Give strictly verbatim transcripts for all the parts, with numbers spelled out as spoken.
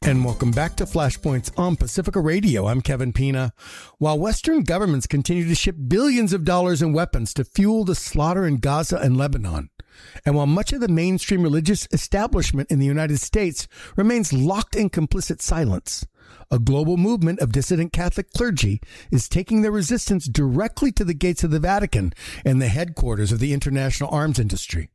And welcome back to Flashpoints on Pacifica Radio. I'm Kevin Pina. While Western governments continue to ship billions of dollars in weapons to fuel the slaughter in Gaza and Lebanon, and while much of the mainstream religious establishment in the United States remains locked in complicit silence, a global movement of dissident Catholic clergy is taking their resistance directly to the gates of the Vatican and the headquarters of the international arms industry.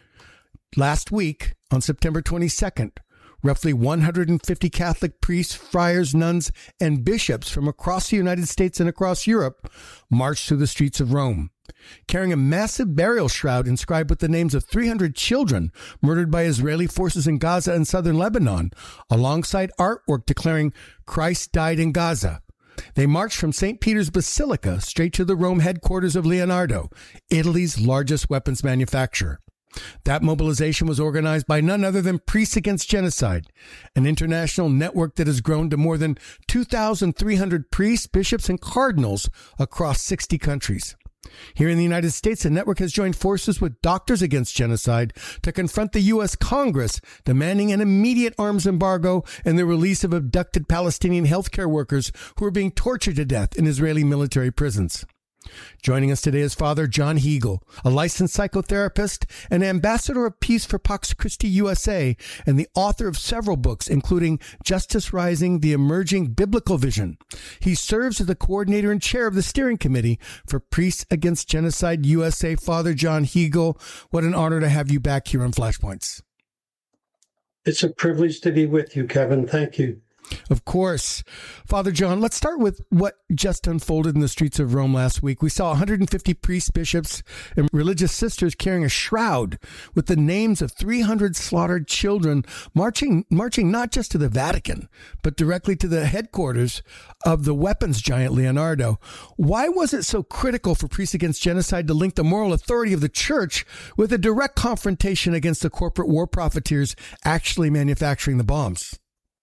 Last week, on September twenty-second, roughly one hundred fifty Catholic priests, friars, nuns, and bishops from across the United States and across Europe marched through the streets of Rome, carrying a massive burial shroud inscribed with the names of three hundred children murdered by Israeli forces in Gaza and southern Lebanon, alongside artwork declaring Christ died in Gaza. They marched from Saint Peter's Basilica straight to the Rome headquarters of Leonardo, Italy's largest weapons manufacturer. That mobilization was organized by none other than Priests Against Genocide, an international network that has grown to more than two thousand three hundred priests, bishops, and cardinals across sixty countries. Here in the United States, the network has joined forces with Doctors Against Genocide to confront the U S Congress, demanding an immediate arms embargo and the release of abducted Palestinian healthcare workers who are being tortured to death in Israeli military prisons. Joining us today is Father John Heagle, a licensed psychotherapist and ambassador of peace for Pax Christi U S A, and the author of several books, including Justice Rising, The Emerging Biblical Vision. He serves as the coordinator and chair of the steering committee for Priests Against Genocide U S A. Father John Heagle, what an honor to have you back here on Flashpoints. It's a privilege to be with you, Kevin. Thank you. Of course. Father John, let's start with what just unfolded in the streets of Rome last week. We saw one hundred fifty priests, bishops, and religious sisters carrying a shroud with the names of three hundred slaughtered children marching marching not just to the Vatican, but directly to the headquarters of the weapons giant Leonardo. Why was it so critical for Priests Against Genocide to link the moral authority of the church with a direct confrontation against the corporate war profiteers actually manufacturing the bombs?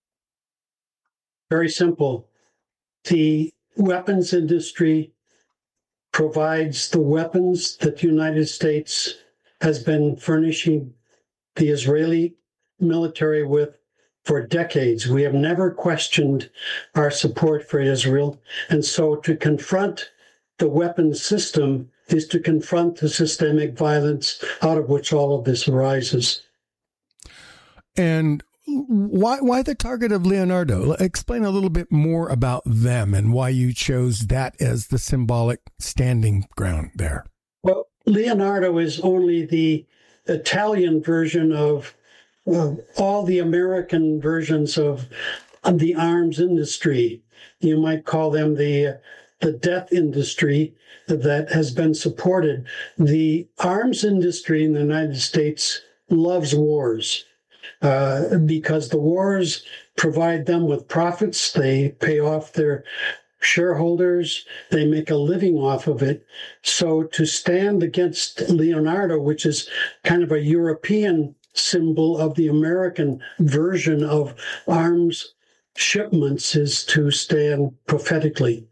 Very simple. The weapons industry provides the weapons that the United States has been furnishing the Israeli military with for decades. We have never questioned our support for Israel. And so to confront the weapons system is to confront the systemic violence out of which all of this arises. And Why why the target of Leonardo? Explain a little bit more about them and why you chose that as the symbolic standing ground there. Well, Leonardo is only the Italian version of uh, all the American versions of, of the arms industry. You might call them the the death industry that has been supported. The arms industry in the United States loves wars. Uh, because the wars provide them with profits, they pay off their shareholders, they make a living off of it. So to stand against Leonardo, which is kind of a European symbol of the American version of arms shipments, is to stand prophetically.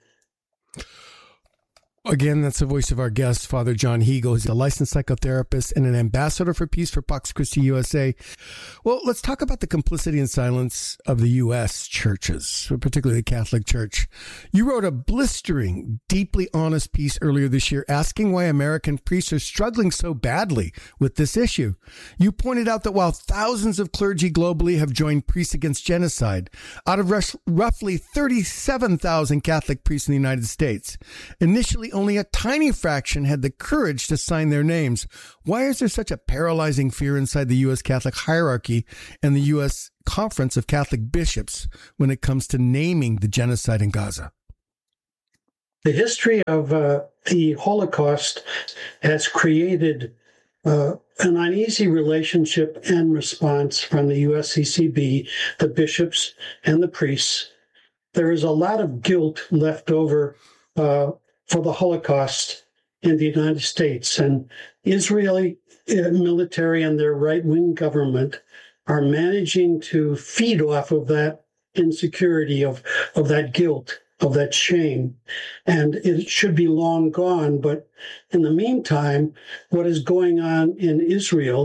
Again, that's the voice of our guest, Father John Heagle. He's a licensed psychotherapist and an ambassador for peace for Pax Christi U S A. Well, let's talk about the complicity and silence of the U S churches, particularly the Catholic Church. You wrote a blistering, deeply honest piece earlier this year asking why American priests are struggling so badly with this issue. You pointed out that while thousands of clergy globally have joined Priests Against Genocide, out of roughly thirty-seven thousand Catholic priests in the United States, initially only a tiny fraction had the courage to sign their names. Why is there such a paralyzing fear inside the U S Catholic hierarchy and the U S Conference of Catholic Bishops when it comes to naming the genocide in Gaza? The history of uh, the Holocaust has created uh, an uneasy relationship and response from the U S C C B, the bishops, and the priests. There is a lot of guilt left over uh, for the Holocaust in the United States. And Israeli military and their right-wing government are managing to feed off of that insecurity, of, of that guilt, of that shame. And it should be long gone. But in the meantime, what is going on in Israel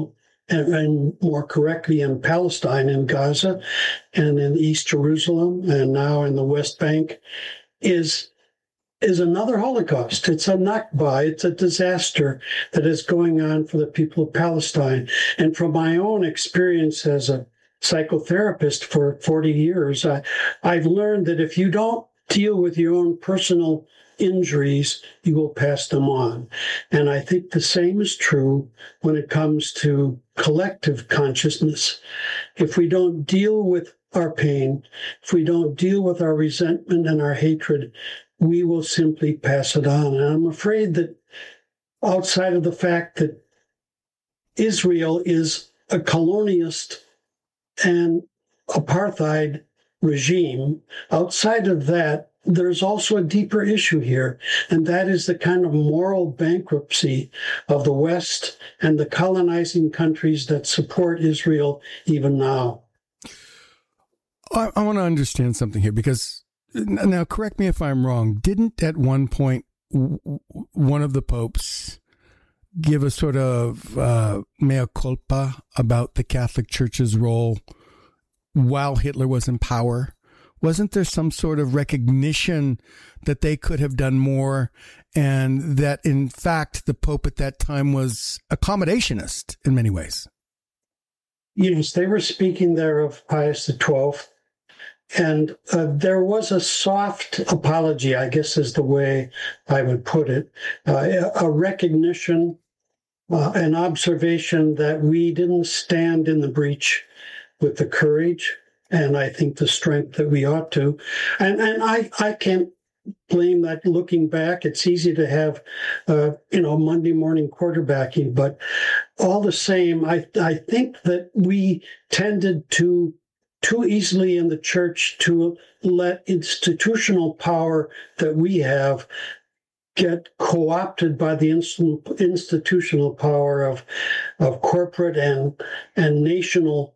and, and more correctly in Palestine, in Gaza, and in East Jerusalem, and now in the West Bank, is is another Holocaust. It's a Nakba. It's a disaster that is going on for the people of Palestine. And from my own experience as a psychotherapist for forty years, I, I've learned that if you don't deal with your own personal injuries, you will pass them on. And I think the same is true when it comes to collective consciousness. If we don't deal with our pain, if we don't deal with our resentment and our hatred, we will simply pass it on. And I'm afraid that outside of the fact that Israel is a colonialist and apartheid regime, outside of that, there's also a deeper issue here, and that is the kind of moral bankruptcy of the West and the colonizing countries that support Israel even now. I, I want to understand something here, because now, correct me if I'm wrong, didn't at one point w- one of the popes give a sort of uh, mea culpa about the Catholic Church's role while Hitler was in power? Wasn't there some sort of recognition that they could have done more, and that, in fact, the Pope at that time was accommodationist in many ways? Yes, they were speaking there of Pius the twelfth. And uh, there was a soft apology, I guess is the way I would put it, uh, a recognition, uh, an observation that we didn't stand in the breach with the courage and I think the strength that we ought to. And and I, I can't blame that looking back. It's easy to have, uh, you know, Monday morning quarterbacking, but all the same, I I think that we tended to too easily in the church to let institutional power that we have get co-opted by the inst- institutional power of of corporate and and national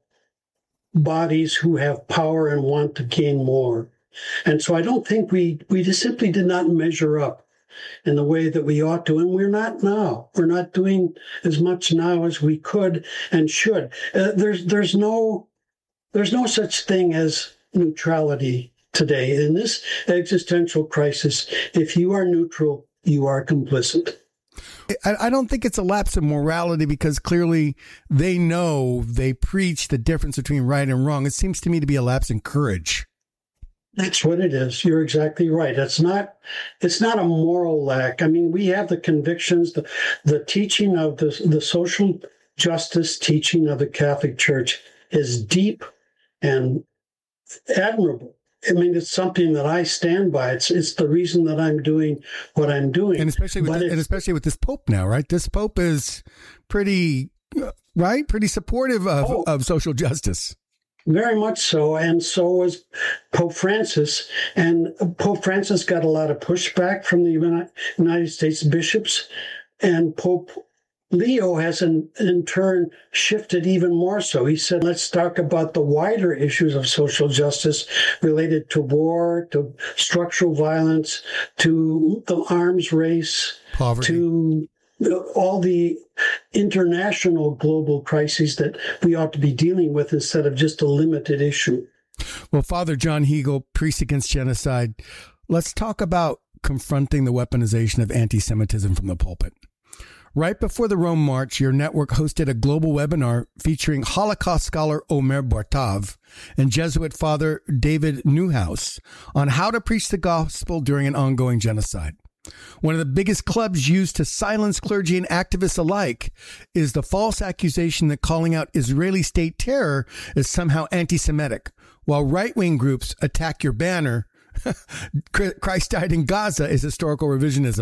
bodies who have power and want to gain more. And so I don't think we we just simply did not measure up in the way that we ought to, and we're not now. We're not doing as much now as we could and should. Uh, there's there's no There's no such thing as neutrality today. In this existential crisis, if you are neutral, you are complicit. I, I don't think it's a lapse of morality, because clearly they know, they preach the difference between right and wrong. It seems to me to be a lapse in courage. That's what it is. You're exactly right. It's not it's not a moral lack. I mean, we have the convictions, the, the teaching of the, the social justice teaching of the Catholic Church is deep and admirable. I mean, it's something that I stand by. It's it's the reason that I'm doing what I'm doing. And especially with the, and especially with this Pope now, right? This Pope is pretty, right? Pretty supportive of, oh, of social justice. Very much so. And so was Pope Francis. And Pope Francis got a lot of pushback from the United States bishops. And Pope Leo has in, in turn shifted even more so. He said, let's talk about the wider issues of social justice related to war, to structural violence, to the arms race, poverty, to all the international global crises that we ought to be dealing with instead of just a limited issue. Well, Father John Hegel, Priest Against Genocide, let's talk about confronting the weaponization of anti-Semitism from the pulpit. Right before the Rome March, your network hosted a global webinar featuring Holocaust scholar Omer Bartav and Jesuit Father David Newhouse on how to preach the gospel during an ongoing genocide. One of the biggest clubs used to silence clergy and activists alike is the false accusation that calling out Israeli state terror is somehow anti-Semitic, while right-wing groups attack your banner, Christ died in Gaza, is historical revisionism.